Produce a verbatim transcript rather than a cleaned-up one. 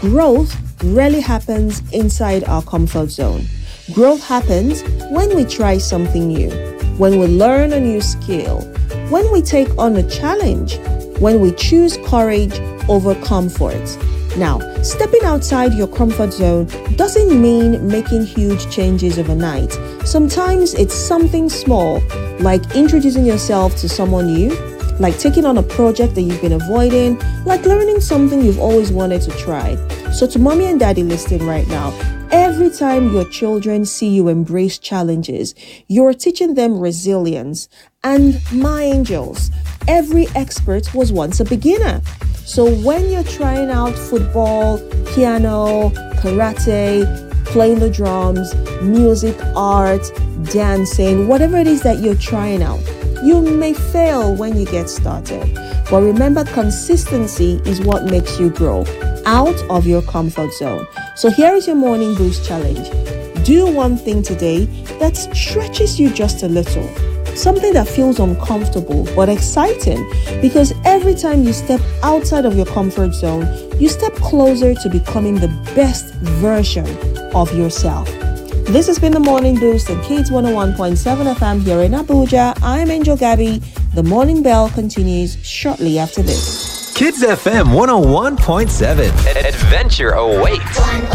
Growth rarely happens inside our comfort zone. Growth happens when we try something new, when we learn a new skill, when we take on a challenge, when we choose courage over comfort. Now, stepping outside your comfort zone doesn't mean making huge changes overnight. Sometimes it's something small, like introducing yourself to someone new, like taking on a project that you've been avoiding, like learning something you've always wanted to try. So to mommy and daddy listening right now, every time your children see you embrace challenges, you're teaching them resilience. And my angels, every expert was once a beginner. So when you're trying out football, piano, karate, playing the drums, music, art, dancing, whatever it is that you're trying out, you may fail when you get started. But remember, consistency is what makes you grow out of your comfort zone. So here is your morning boost challenge. Do one thing today that stretches you just a little. Something that feels uncomfortable but exciting, because every time you step outside of your comfort zone, you step closer to becoming the best version of yourself. This has been the Morning Boost on Kids one oh one point seven F M here in Abuja. I'm Angel Gabby. The Morning Bell continues shortly after this. Kids F M one oh one point seven. Adventure awaits.